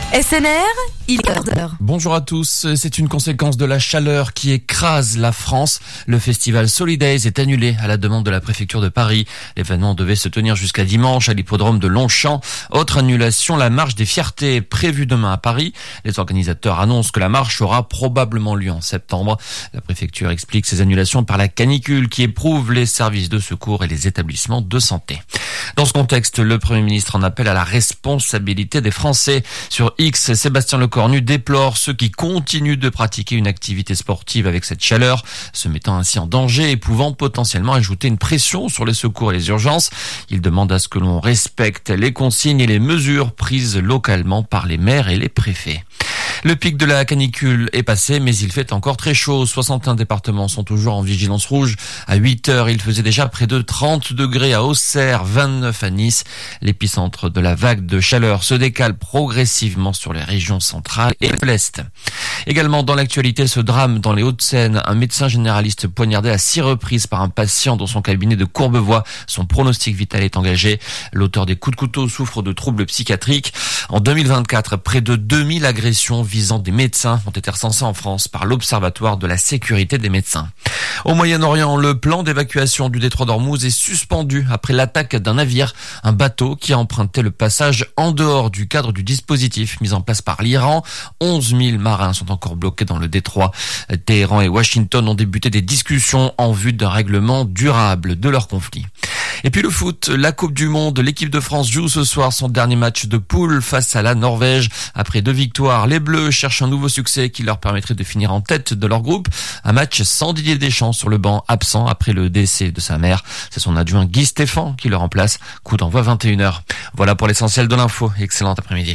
SNR, il est 14h. Bonjour à tous, c'est une conséquence de la chaleur qui écrase la France. Le festival Solidays est annulé à la demande de la préfecture de Paris. L'événement devait se tenir jusqu'à dimanche à l'hippodrome de Longchamp. Autre annulation, la marche des fiertés prévue demain à Paris. Les organisateurs annoncent que la marche aura probablement lieu en septembre. La préfecture explique ces annulations par la canicule qui éprouve les services de secours et les établissements de santé. Dans ce contexte, le Premier ministre en appelle à la responsabilité des Français. Sur X, Sébastien Lecornu déplore ceux qui continuent de pratiquer une activité sportive avec cette chaleur, se mettant ainsi en danger et pouvant potentiellement ajouter une pression sur les secours et les urgences. Il demande à ce que l'on respecte les consignes et les mesures prises localement par les maires et les préfets. Le pic de la canicule est passé, mais il fait encore très chaud. 61 départements sont toujours en vigilance rouge. À 8 heures, il faisait déjà près de 30 degrés à Auxerre, 29 à Nice. L'épicentre de la vague de chaleur se décale progressivement sur les régions centrales et de l'Est. Également dans l'actualité, ce drame dans les Hauts-de-Seine. Un médecin généraliste poignardé à 6 reprises par un patient dans son cabinet de Courbevoie. Son pronostic vital est engagé. L'auteur des coups de couteau souffre de troubles psychiatriques. En 2024, près de 2000 agressions visant des médecins ont été recensés en France par l'Observatoire de la sécurité des médecins. Au Moyen-Orient, le plan d'évacuation du détroit d'Ormuz est suspendu après l'attaque d'un navire, un bateau qui a emprunté le passage en dehors du cadre du dispositif mis en place par l'Iran. 11 000 marins sont encore bloqués dans le détroit. Téhéran et Washington ont débuté des discussions en vue d'un règlement durable de leur conflit. Et puis le foot, la Coupe du Monde, l'équipe de France joue ce soir son dernier match de poule face à la Norvège. Après 2 victoires, les Bleus cherchent un nouveau succès qui leur permettrait de finir en tête de leur groupe. Un match sans Didier Deschamps sur le banc, absent après le décès de sa mère. C'est son adjoint Guy Stéphane qui le remplace. Coup d'envoi 21h. Voilà pour l'essentiel de l'info. Excellent après-midi.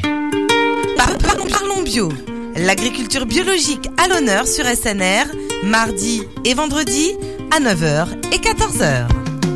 Parlons bio. L'agriculture biologique à l'honneur sur SNR, mardi et vendredi à 9h et 14h.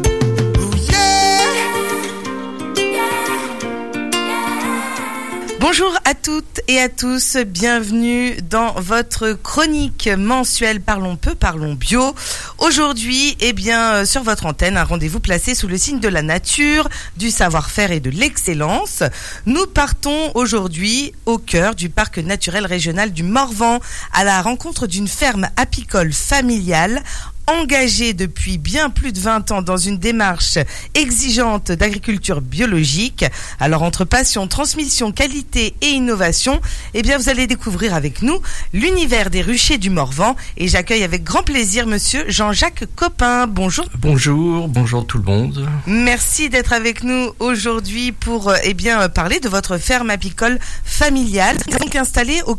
Bonjour à toutes et à tous, bienvenue dans votre chronique mensuelle Parlons peu, parlons bio. Aujourd'hui, sur votre antenne, un rendez-vous placé sous le signe de la nature, du savoir-faire et de l'excellence. Nous partons aujourd'hui au cœur du parc naturel régional du Morvan, à la rencontre d'une ferme apicole familiale engagée depuis bien plus de 20 ans dans une démarche exigeante d'agriculture biologique. Alors entre passion, transmission, qualité et innovation, vous allez découvrir avec nous l'univers des ruchers du Morvan et j'accueille avec grand plaisir monsieur Jean-Jacques Copin. Bonjour. Bonjour tout le monde. Merci d'être avec nous aujourd'hui pour parler de votre ferme apicole familiale, donc installée au